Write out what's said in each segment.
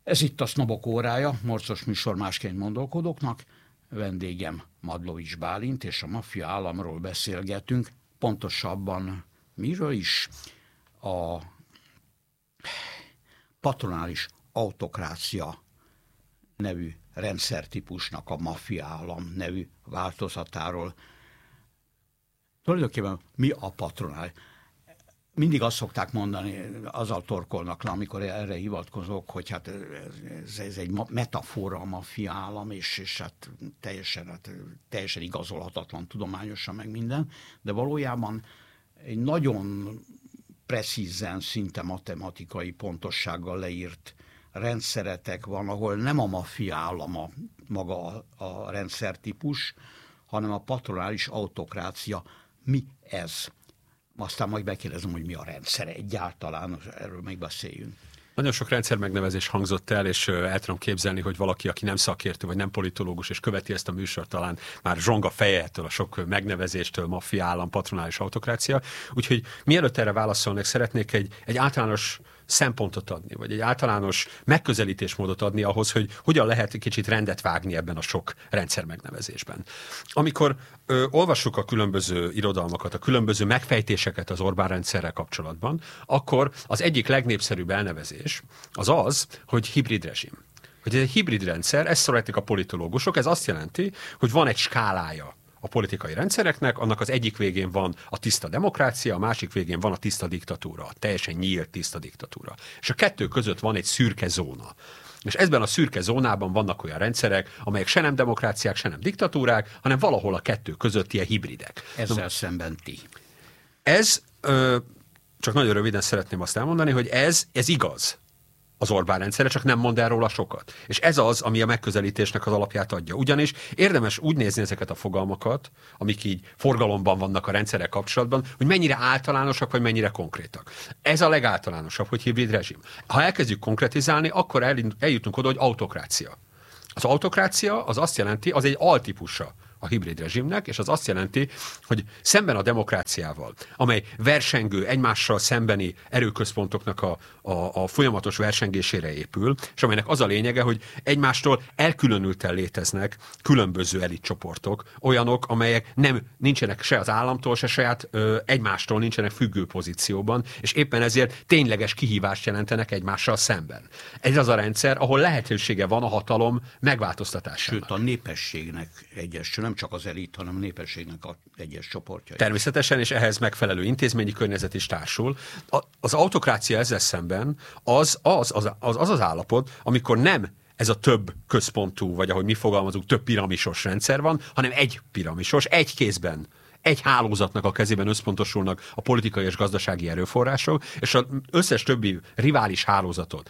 Ez itt a Sznobok órája, morcos műsor másként gondolkodóknak. Vendégem Madlovics Bálint, és a maffia államról beszélgetünk. Pontosabban miről is? A patronális autokrácia nevű rendszertípusnak a maffia állam nevű változatáról. Tulajdonképpen mi a patronális? Mindig azt szokták mondani, azzal torkolnak le, amikor erre hivatkozok, hogy hát ez egy metafora a maffia állam, és hát teljesen igazolhatatlan tudományosan meg minden, de valójában egy nagyon precízen, szinte matematikai pontossággal leírt rendszeretek van, ahol nem a maffia állama maga a rendszertípus, hanem a patronális autokrácia. Mi ez? Aztán majd megkérdezem, hogy mi a rendszer egyáltalán, erről megbeszéljünk. Nagyon sok rendszer megnevezés hangzott el, és el tudom képzelni, hogy valaki, aki nem szakértő, vagy nem politológus, és követi ezt a műsort, talán már zsong a feje ettől a sok megnevezéstől, maffia állam, patronális autokrácia. Úgyhogy mielőtt erre válaszolnék, szeretnék egy általános szempontot adni, vagy egy általános megközelítésmódot adni ahhoz, hogy hogyan lehet egy kicsit rendet vágni ebben a sok rendszer megnevezésben. Amikor olvassuk a különböző irodalmakat, a különböző megfejtéseket az Orbán rendszerrel kapcsolatban, akkor az egyik legnépszerűbb elnevezés az, hogy hibrid rezsim. Hogy ez egy hibrid rendszer, ezt szeretik a politológusok, ez azt jelenti, hogy van egy skálája a politikai rendszereknek, annak az egyik végén van a tiszta demokrácia, a másik végén van a tiszta diktatúra, a teljesen nyílt tiszta diktatúra. És a kettő között van egy szürke zóna. És ebben a szürke zónában vannak olyan rendszerek, amelyek se nem demokráciák, se nem diktatúrák, hanem valahol a kettő között ilyen hibridek. Ezzel szemben ti. Ez, csak nagyon röviden szeretném azt elmondani, hogy ez igaz az Orbán rendszerre, csak nem mond el róla sokat. És ez az, ami a megközelítésnek az alapját adja. Ugyanis érdemes úgy nézni ezeket a fogalmakat, amik így forgalomban vannak a rendszerek kapcsolatban, hogy mennyire általánosak, vagy mennyire konkrétak. Ez a legáltalánosabb, hogy hibrid rezsim. Ha elkezdjük konkretizálni, akkor eljutunk oda, hogy autokrácia. Az autokrácia az azt jelenti, az egy altípusa a hibrid rezsimnek, és az azt jelenti, hogy szemben a demokráciával, amely versengő, egymással szembeni erőközpontoknak a folyamatos versengésére épül, és amelynek az a lényege, hogy egymástól elkülönülten léteznek különböző elitcsoportok, olyanok, amelyek nincsenek se az államtól, se saját egymástól nincsenek függő pozícióban, és éppen ezért tényleges kihívást jelentenek egymással szemben. Ez az a rendszer, ahol lehetősége van a hatalom megváltoztatásának. Sőt, a népességnek egyes, nem csak az elit, hanem a népességnek az egyes csoportja. Természetesen, és ehhez megfelelő intézményi környezet is társul. Az autokrácia ezzel szemben az állapot, amikor nem ez a több központú, vagy ahogy mi fogalmazunk, több piramisos rendszer van, hanem egy piramisos, egy kézben, egy hálózatnak a kezében összpontosulnak a politikai és gazdasági erőforrások, és az összes többi rivális hálózatot,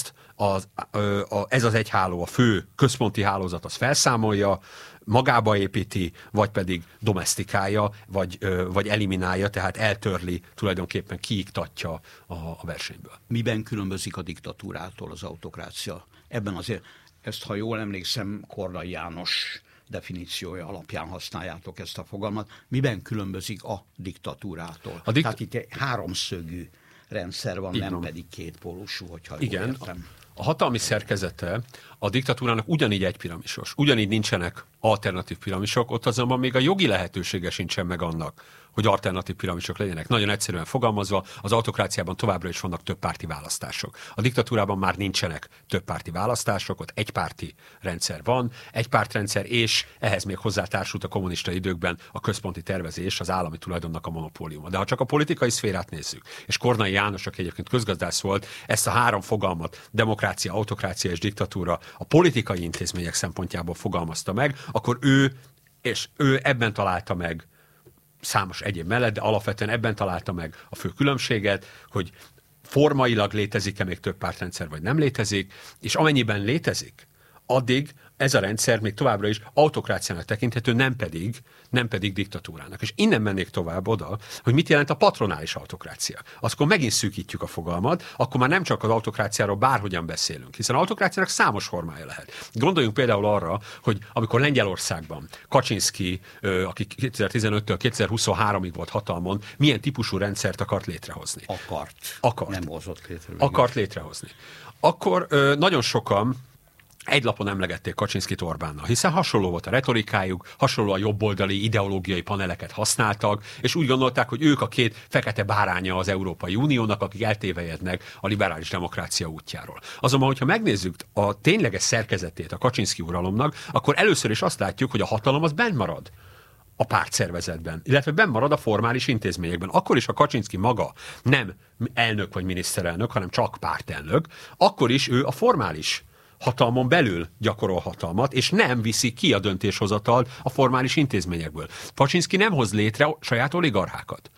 ez az egy háló, a fő központi hálózat, az felszámolja, magába építi, vagy pedig domesztikálja, vagy eliminálja, tehát eltörli, tulajdonképpen kiiktatja a versenyből. Miben különbözik a diktatúrától az autokrácia? Ebben azért, ezt ha jól emlékszem, Korlai János definíciója alapján használjátok ezt a fogalmat. Miben különbözik a diktatúrától? Tehát itt egy háromszögű rendszer van, nem pedig kétpólusú, hogyha jól értem. A hatalmi szerkezete a diktatúrának ugyanígy egypiramisos, ugyanígy nincsenek alternatív piramisok, ott azonban még a jogi lehetősége sincsen meg annak, hogy alternatív piramisok legyenek. Nagyon egyszerűen fogalmazva, az autokráciában továbbra is vannak többpárti választások. A diktatúrában már nincsenek többpárti választások, ott egypárti rendszer van, egypártrendszer, és ehhez még hozzátársult a kommunista időkben a központi tervezés, az állami tulajdonnak a monopóliuma. De ha csak a politikai szférát nézzük, és Kornai János, aki egyébként közgazdász volt, ezt a három fogalmat, demokrácia, autokrácia és diktatúra a politikai intézmények szempontjából fogalmazta meg, akkor ő ebben találta meg számos egyéb mellett, de alapvetően ebben találta meg a fő különbséget, hogy formailag létezik-e még több pártrendszer, vagy nem létezik, és amennyiben létezik, addig ez a rendszer még továbbra is autokráciának tekinthető, nem pedig diktatúrának. És innen mennék tovább oda, hogy mit jelent a patronális autokrácia. Akkor megint szűkítjük a fogalmat, akkor már nem csak az autokráciáról bárhogyan beszélünk, hiszen autokráciának számos formája lehet. Gondoljunk például arra, hogy amikor Lengyelországban Kaczynszki, aki 2015-től 2023-ig volt hatalmon, milyen típusú rendszert akart létrehozni. Akart. Nem hozott létre. Akart létrehozni. Akkor nagyon sokan egy lapon emlegették Kaczynszkit Orbánnal, hiszen hasonló volt a retorikájuk, hasonló a jobboldali ideológiai paneleket használtak, és úgy gondolták, hogy ők a két fekete báránya az Európai Uniónak, akik eltévejednek a liberális demokrácia útjáról. Azonban, hogyha megnézzük a tényleges szerkezetét a Kaczynszki uralomnak, akkor először is azt látjuk, hogy a hatalom az benn marad a pártszervezetben, illetve benn marad a formális intézményekben. Akkor is, ha Kaczynszki maga nem elnök vagy miniszterelnök, hanem csak pártelnök, akkor is ő a formális hatalmon belül gyakorol hatalmat, és nem viszi ki a döntéshozatalt a formális intézményekből. Kaczynszki nem hoz létre saját oligarchákat.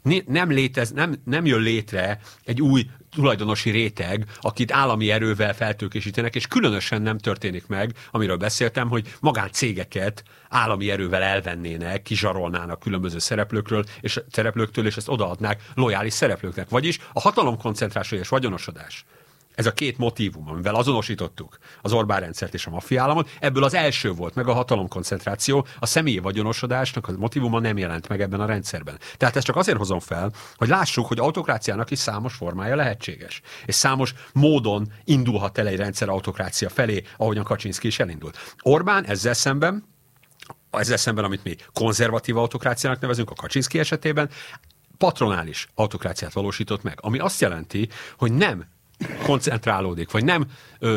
Nem jön létre egy új tulajdonosi réteg, akit állami erővel feltőkésítenek, és különösen nem történik meg, amiről beszéltem, hogy magáncégeket állami erővel elvennének, kizsarolnának különböző szereplőktől, és ezt odaadnák lojális szereplőknek. Vagyis a hatalomkoncentráció és vagyonosodás. Ez a két motívum, amivel azonosítottuk az Orbán rendszert és a maffiaállamot, ebből az első volt meg a hatalomkoncentráció, a személyi vagyonosodásnak a motívuma nem jelent meg ebben a rendszerben. Tehát ezt csak azért hozom fel, hogy lássuk, hogy autokráciának is számos formája lehetséges. És számos módon indulhat el egy rendszer autokrácia felé, ahogyan Kaczynszki is elindult. Orbán ezzel szemben, amit mi konzervatív autokráciának nevezünk a Kaczynszki esetében, patronális autokráciát valósított meg, ami azt jelenti, hogy nem koncentrálódik, vagy nem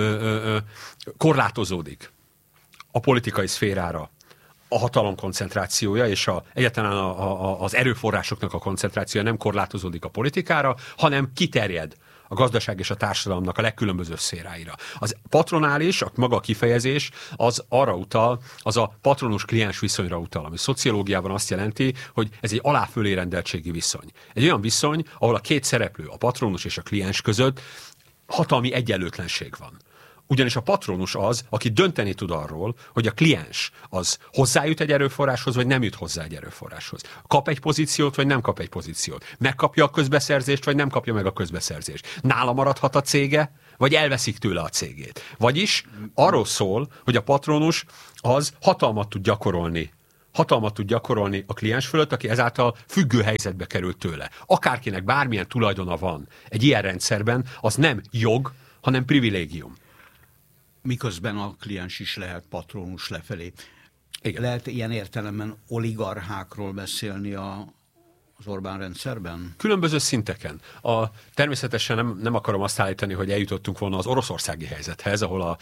korlátozódik a politikai szférára a hatalom koncentrációja, és egyáltalán az erőforrásoknak a koncentrációja nem korlátozódik a politikára, hanem kiterjed a gazdaság és a társadalomnak a legkülönbözőbb szféráira. Az patronális, maga a kifejezés, az arra utal, az a patronus-kliens viszonyra utal, ami szociológiában azt jelenti, hogy ez egy alá-fölé rendeltségi viszony. Egy olyan viszony, ahol a két szereplő, a patronus és a kliens között hatalmi egyenlőtlenség van. Ugyanis a patronus az, aki dönteni tud arról, hogy a kliens az hozzájut egy erőforráshoz, vagy nem jut hozzá egy erőforráshoz. Kap egy pozíciót, vagy nem kap egy pozíciót. Megkapja a közbeszerzést, vagy nem kapja meg a közbeszerzést. Nála maradhat a cége, vagy elveszik tőle a cégét. Vagyis arról szól, hogy a patronus az hatalmat tud gyakorolni a kliens fölött, aki ezáltal függő helyzetbe kerül tőle. Akárkinek bármilyen tulajdona van egy ilyen rendszerben, az nem jog, hanem privilégium. Miközben a kliens is lehet patronus lefelé. Igen. Lehet ilyen értelemben oligarchákról beszélni az Orbán rendszerben? Különböző szinteken. Természetesen nem akarom azt állítani, hogy eljutottunk volna az oroszországi helyzethez, ahol a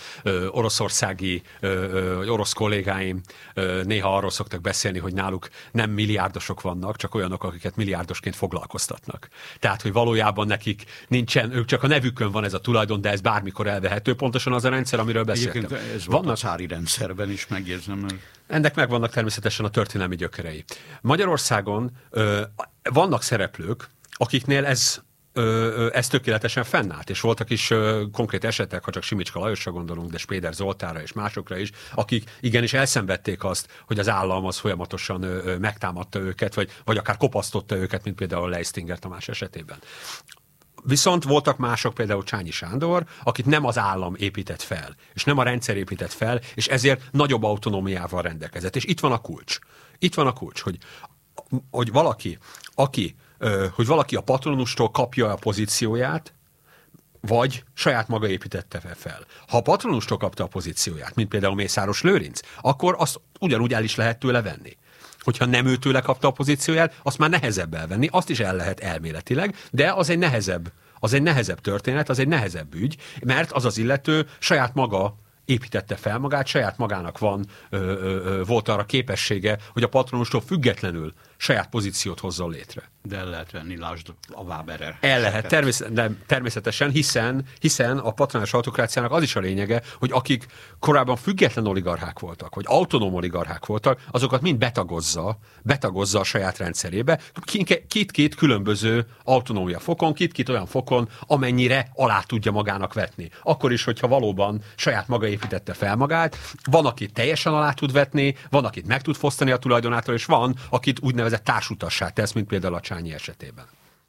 orosz kollégáim néha arról szoktak beszélni, hogy náluk nem milliárdosok vannak, csak olyanok, akiket milliárdosként foglalkoztatnak. Tehát, hogy valójában nekik nincsen, ők csak a nevükön van ez a tulajdon, de ez bármikor elvehető. Pontosan az a rendszer, amiről beszéltem. Egyébként ez van a cári rendszerben is, megjegyzem. Ennek megvannak természetesen a történelmi gyökerei. Magyarországon vannak szereplők, akiknél ez tökéletesen fennállt, és voltak is konkrét esetek, ha csak Simicska Lajosra gondolunk, de Spéder Zoltánra és másokra is, akik igenis elszenvedték azt, hogy az állam az folyamatosan megtámadta őket, vagy akár kopasztotta őket, mint például Leistinger Tamás esetében. Viszont voltak mások, például Csányi Sándor, akit nem az állam épített fel, és nem a rendszer épített fel, és ezért nagyobb autonómiával rendelkezett. És itt van a kulcs. Itt van a kulcs, hogy valaki a patronustól kapja a pozícióját, vagy saját maga építette fel. Ha a patronustól kapta a pozícióját, mint például Mészáros Lőrinc, akkor azt ugyanúgy el is lehet tőle venni. Hogyha nem ő tőle kapta a pozícióját, azt már nehezebb elvenni, azt is el lehet elméletileg, de az egy nehezebb történet, az egy nehezebb ügy, mert az az illető saját maga építette fel magát, saját magának volt arra képessége, hogy a patronustól függetlenül saját pozíciót hozzon létre. De el lehet venni, lásd a Waberer. El lehet, természetesen, hiszen a patronális autokráciának az is a lényege, hogy akik korábban független oligarchák voltak, vagy autonóm oligarchák voltak, azokat mind betagozza a saját rendszerébe, két különböző autonómia fokon, két olyan fokon, amennyire alá tudja magának vetni. Akkor is, hogyha valóban saját maga építette fel magát, van, akit teljesen alá tud vetni, van, akit meg tud fosztani a tulajdonától, és van, akit úgynevezett társutassá tesz, mint például a Csányi esetében.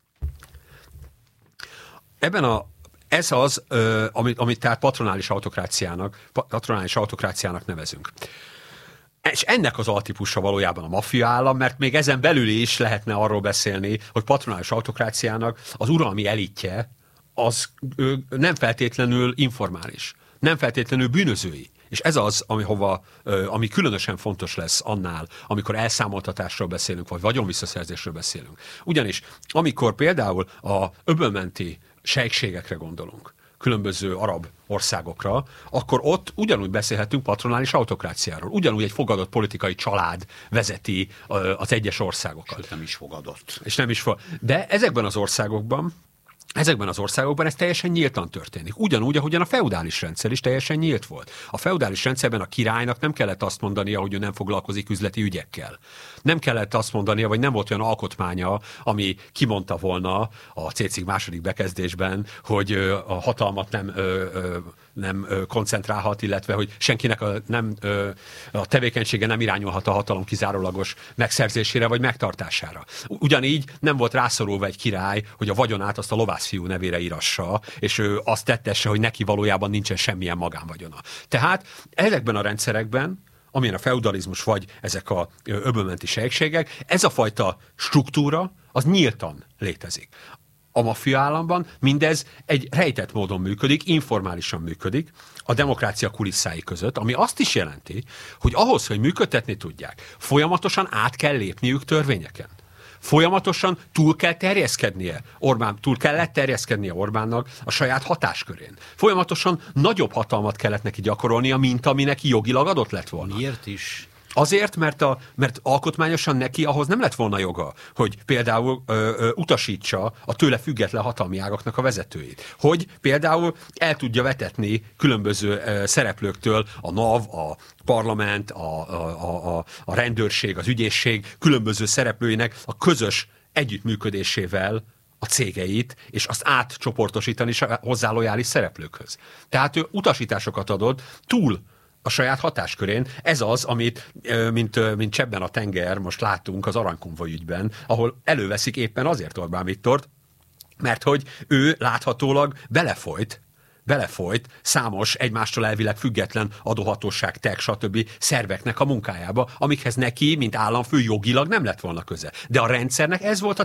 Ez az, amit tehát patronális autokráciának nevezünk. És ennek az altípusa valójában a maffia állam, mert még ezen belül is lehetne arról beszélni, hogy patronális autokráciának az uralmi elitje az nem feltétlenül informális, nem feltétlenül bűnözői. És ez az, ami különösen fontos lesz annál, amikor elszámoltatásról beszélünk, vagy vagyonvisszaszerzésről beszélünk. Ugyanis, amikor például a öbölmenti sejkségekre gondolunk, különböző arab országokra, akkor ott ugyanúgy beszélhetünk patronális autokráciáról. Ugyanúgy egy fogadott politikai család vezeti az egyes országokat. És nem is fogadott. De ezekben az országokban ez teljesen nyíltan történik. Ugyanúgy, ahogyan a feudális rendszer is teljesen nyílt volt. A feudális rendszerben a királynak nem kellett azt mondania, hogy ő nem foglalkozik üzleti ügyekkel. Nem kellett azt mondania, vagy nem volt olyan alkotmánya, ami kimondta volna a Cécig második bekezdésben, hogy a hatalmat nem koncentrálhat, illetve hogy senkinek a tevékenysége nem irányulhat a hatalom kizárólagos megszerzésére vagy megtartására. Ugyanígy nem volt rászorulva egy király, hogy a vagyonát azt a lovászfiú nevére írassa, és ő azt tettesse, hogy neki valójában nincsen semmilyen magánvagyona. Tehát ezekben a rendszerekben, amilyen a feudalizmus vagy ezek a öbölmenti sejkségek, ez a fajta struktúra, az nyíltan létezik. A maffia államban mindez egy rejtett módon működik, informálisan működik, a demokrácia kulisszái között, ami azt is jelenti, hogy ahhoz, hogy működtetni tudják, folyamatosan át kell lépniük törvényeken. Folyamatosan túl kellett terjeszkednie Orbánnak a saját hatáskörén. Folyamatosan nagyobb hatalmat kellett neki gyakorolnia, mint ami neki jogilag adott lett volna. Miért is? Azért, mert alkotmányosan neki ahhoz nem lett volna joga, hogy például utasítsa a tőle független hatalmi ágaknak a vezetőit. Hogy például el tudja vetetni különböző szereplőktől a NAV, a parlament, a rendőrség, az ügyészség különböző szereplőinek a közös együttműködésével a cégeit, és azt átcsoportosítani hozzá lojális szereplőkhöz. Tehát ő utasításokat adott túl a saját hatáskörén. Ez az, amit, mint Csebben a tenger, most látunk az aranykonvoj ügyben, ahol előveszik éppen azért Orbán Viktort, mert hogy ő láthatólag belefolyt számos egymástól elvileg független adóhatóság, TEK, stb. Szerveknek a munkájába, amikhez neki, mint államfő jogilag nem lett volna köze. De a rendszernek ez volt a